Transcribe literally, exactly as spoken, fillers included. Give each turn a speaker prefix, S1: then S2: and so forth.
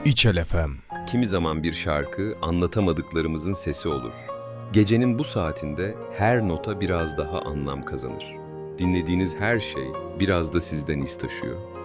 S1: İçel F M.
S2: Kimi zaman bir şarkı anlatamadıklarımızın sesi olur. Gecenin bu saatinde her nota biraz daha anlam kazanır. Dinlediğiniz her şey biraz da sizden iz taşıyor.